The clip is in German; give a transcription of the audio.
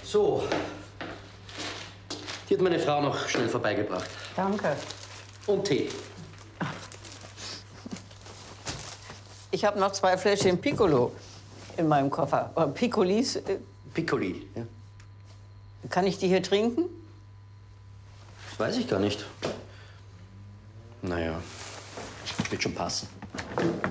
So. Die hat meine Frau noch schnell vorbeigebracht. Danke. Und Tee. Ich habe noch 2 Fläschchen Piccolo in meinem Koffer. Oder Piccolis. Piccoli, ja. Kann ich die hier trinken? Das weiß ich gar nicht. Naja, wird schon passen.